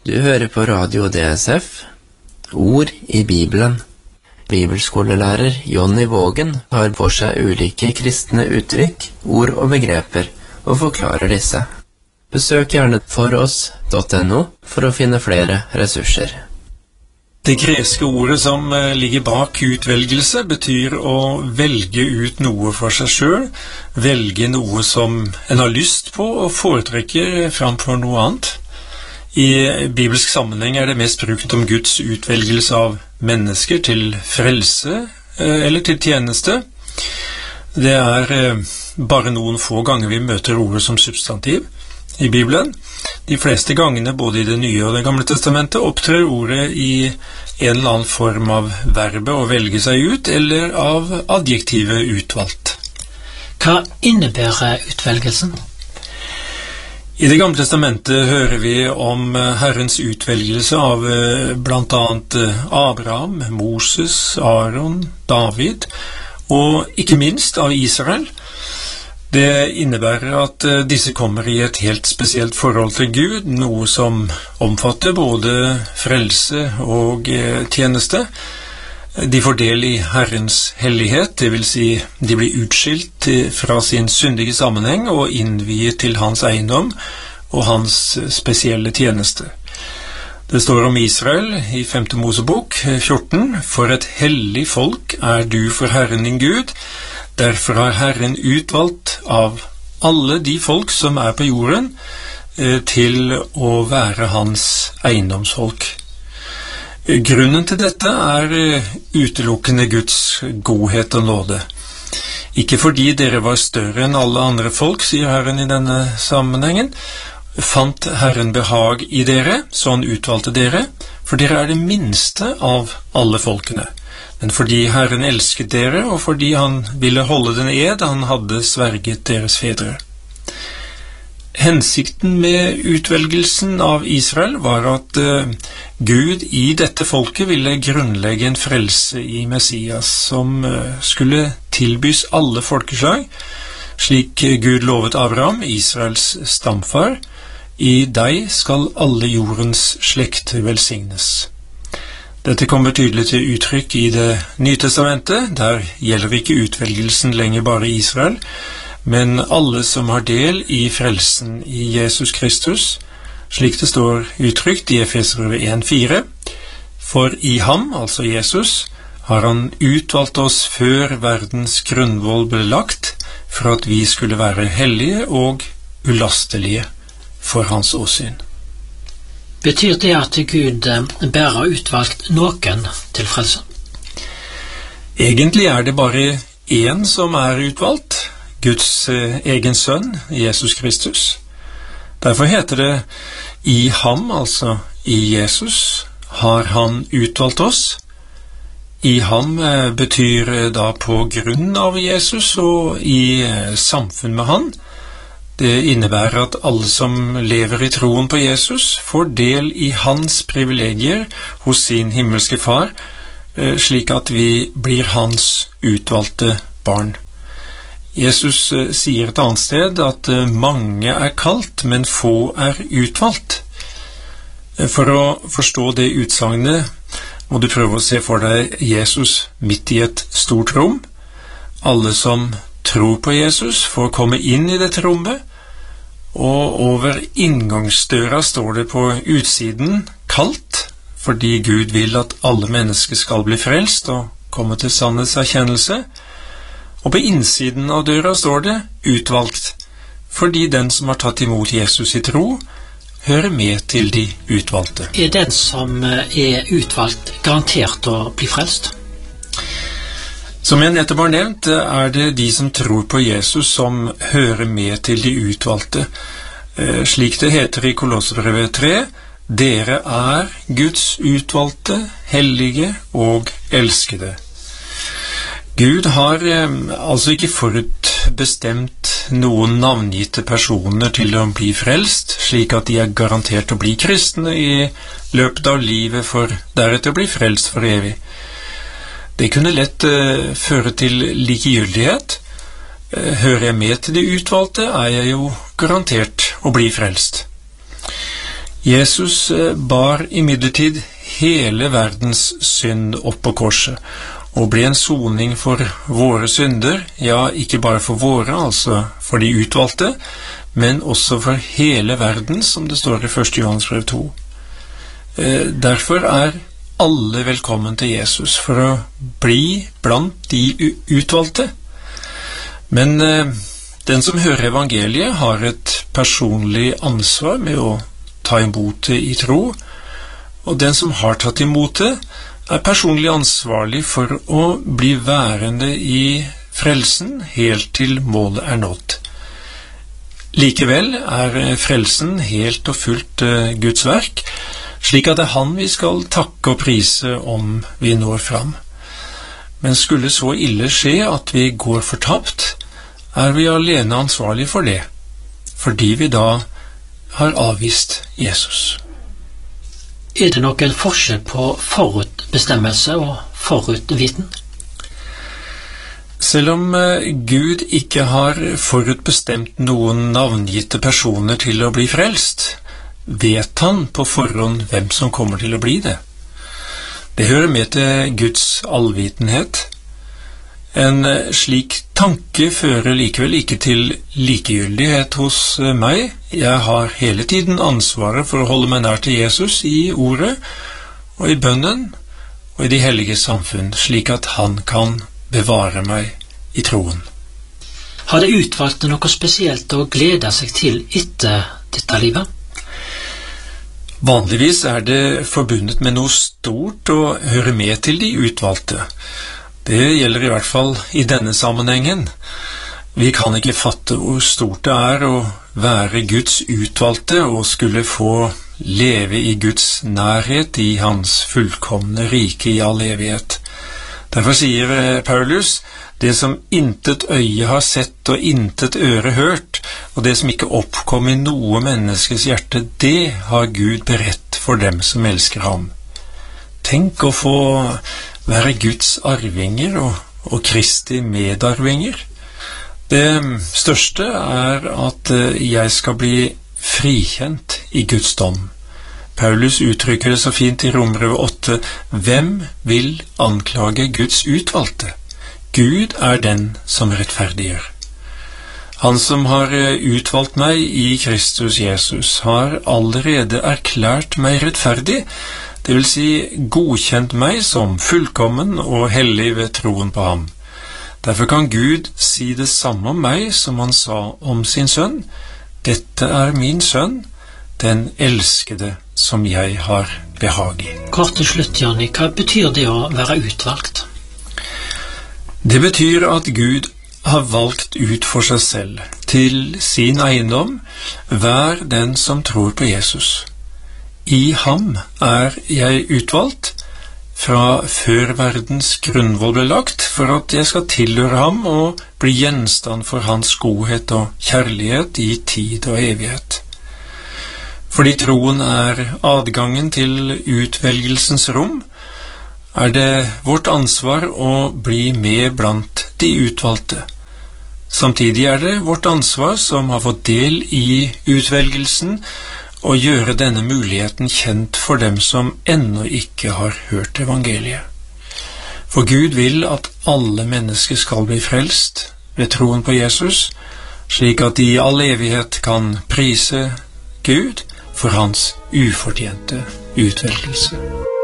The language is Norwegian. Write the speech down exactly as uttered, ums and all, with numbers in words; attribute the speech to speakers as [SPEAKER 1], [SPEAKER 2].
[SPEAKER 1] Du hører på Radio D S F, Ord i Bibelen. Bibelskolelærer Jonny Vågen tar for seg ulike kristne uttrykk, ord og begreper, og forklarer disse. Besøk gjerne foross punktum no for å finne flere ressurser.
[SPEAKER 2] Det greske ordet som ligger bak utvelgelse betyr å velge ut noe for seg selv, velge noe som en har lyst på og foretrekker framfor noe annet. I bibelsk sammenheng er det mest brukt om Guds utvelgelse av mennesker til frelse eller til tjeneste. Det er bare noen få ganger vi møter ordet som substantiv i Bibelen. De fleste gangene, både i det nye og det gamle testamentet, opptrer ordet i en eller annen form av verbet å velge seg ut, eller av adjektivet utvalgt.
[SPEAKER 3] Hva innebærer utvelgelsen?
[SPEAKER 2] I det gamle testamentet hører vi om Herrens utvelgelse av blant annet Abraham, Moses, Aaron, David, og ikke minst av Israel. Det innebærer at disse kommer i et helt spesielt forhold til Gud, noe som omfatter både frelse og tjeneste. De får del i Herrens hellighet, det vil si de blir utskilt fra sin syndige sammenheng og innviet til hans eiendom og hans spesielle tjeneste. Det står om Israel i femte Mosebok fjorten, «For et hellig folk er du for Herren din Gud, derfor har Herren utvalgt av alle de folk som er på jorden til å være hans eiendomsfolk». Grunnen til dette er utelukkende Guds godhet og nåde. Ikke fordi dere var større enn alle andre folk, sier Herren i denne sammenhengen, fant Herren behag i dere, så han utvalgte dere, for dere er det minste av alle folkene. Men fordi Herren elsket dere, og fordi han ville holde den ed han hadde sverget deres fedre. Hensikten med utvelgelsen av Israel var at uh, Gud i dette folket ville grunnlegge en frelse i Messias som uh, skulle tilbys alle folkeslag, slik Gud lovet Abraham, Israels stamfar, i deg skal alle jordens slekter velsignes. Dette kommer tydelig til uttrykk i det Nye testamentet. Der gjelder ikke utvelgelsen lenger bare Israel, men alle som har del i frelsen i Jesus Kristus, slik det står uttrykt i Efeserbrevet en fire. For i ham, altså Jesus, har han utvalgt oss før verdens grunnvoll ble lagt, for at vi skulle være hellige og ulastelige for hans åsyn.
[SPEAKER 3] Betyr det at Gud bare har utvalgt noen til frelse?
[SPEAKER 2] Egentlig er det bare én som er utvalgt, Guds egen sønn, Jesus Kristus. Derfor heter det i ham, altså i Jesus, har han utvalgt oss. I ham betyr da på grunn av Jesus og i samfunn med han. Det innebærer at alle som lever i troen på Jesus får del i hans privilegier hos sin himmelske far, slik at vi blir hans utvalgte barn. Jesus sier et annet sted at mange er kalt, men få er utvalgt. For å forstå det utsagnet må du prøve å se for deg Jesus midt i et stort rom. Alle som tror på Jesus får komme inn i dette rommet, og over inngangsdøra står det på utsiden kalt, fordi Gud vil at alle mennesker skal bli frelst og komme til sannhetserkjennelse. Og på innsiden av døra står det utvalgt, fordi den som har tatt imot Jesus i tro, hører med til de utvalgte.
[SPEAKER 3] Er den som er utvalgt garantert å bli frelst?
[SPEAKER 2] Som jeg nettopp har nevnt, er det de som tror på Jesus som hører med til de utvalgte. Slik det heter i Kolosserbrevet tre, dere er Guds utvalgte, hellige og elskede. Gud har eh, altså ikke forutbestemt noen navngitte personer til å bli frelst, slik at de er garantert å bli kristne i løpet av livet for deretter å bli frelst for evig. Det kunne lett eh, føre til likegyldighet. Eh, hører jeg med til de utvalgte, er jeg jo garantert å bli frelst. Jesus bar imidlertid hele verdens synd opp på korset, og ble en soning for våre synder, ja, ikke bare for våre, altså for de utvalgte, men også for hele verden, som det står i første Johannes brev to. Derfor er alle velkommen til Jesus for å bli blant de utvalgte. Men den som hører evangeliet har et personlig ansvar med å ta imot det i tro, og den som har tatt imot det, er personlig ansvarlig for å bli værende i frelsen helt til målet er nådd. Likevel er frelsen helt og fullt Guds verk, slik at det er han vi skal takke og prise om vi når fram. Men skulle så ille skje at vi går fortapt, er vi alene ansvarlig for det, fordi vi da har avvist Jesus.
[SPEAKER 3] Er det noen forskjell på forutbestemmelse og forutviten?
[SPEAKER 2] Selv om Gud ikke har forutbestemt noen navngitte personer til å bli frelst, vet han på forhånd hvem som kommer til å bli det. Det hører med til Guds allvitenhet. En slik tanke fører likevel ikke til likegyldighet hos meg. Jeg har hele tiden ansvaret for å holde meg nær til Jesus i ordet, og i bønnen, og i de hellige samfunn, slik at han kan bevare meg i troen.
[SPEAKER 3] Har det utvalgt noe spesielt å glede seg til etter dette livet?
[SPEAKER 2] Vanligvis er det forbundet med noe stort å høre med til de utvalgte. Det gjelder i hvert fall i denne sammenhengen. Vi kan ikke fatte hvor stort det er å være Guds utvalgte og skulle få leve i Guds nærhet i hans fullkomne rike i all evighet. Derfor sier Paulus, det som intet øye har sett og intet øre hørt, og det som ikke oppkom i noe menneskes hjerte, det har Gud beredt for dem som elsker ham. Tenk å få være Guds arvinger og, og Kristi medarvinger. Det største er at jeg skal bli frikjent i Guds dom. Paulus uttrykker det så fint i Romerbrevet åtte. Hvem vil anklage Guds utvalgte? Gud er den som rettferdiggjør. Han som har utvalgt meg i Kristus Jesus, har allerede erklært meg rettferdig, det vil si godkjent meg som fullkommen og hellig ved troen på ham. Derfor kan Gud si det samme om meg som han sa om sin sønn. Dette er min sønn, den elskede som jeg har behag i.
[SPEAKER 3] Kort til slutt, Janni, hva betyr det å være utvalgt?
[SPEAKER 2] Det betyr at Gud har valgt ut for seg selv, til sin eiendom, hver den som tror på Jesus. I ham er jeg utvalgt, fra før verdens grunnvoll ble lagt, for at jeg skal tilhøre ham og bli gjenstand for hans godhet og kjærlighet i tid og evighet. Fordi troen er adgangen til utvelgelsens rom, er det vårt ansvar å bli med blant de utvalgte. Samtidig er det vårt ansvar som har fått del i utvelgelsen, å gjøre denne muligheten kjent for dem som ennå ikke har hørt evangeliet. For Gud vil at alle mennesker skal bli frelst ved troen på Jesus, slik at de i all evighet kan prise Gud for hans ufortjente utvelgelse.